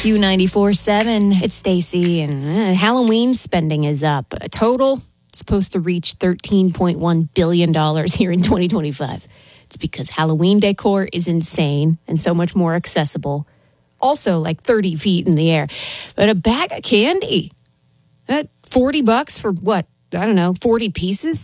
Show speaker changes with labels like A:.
A: Q94.7. It's Stacy, and Halloween spending is up. A total supposed to reach $13.1 billion here in 2025. It's because Halloween decor is insane and so much more accessible. Also, like 30 feet in the air. But a bag of candy, that $40 for what? I don't know, 40 pieces?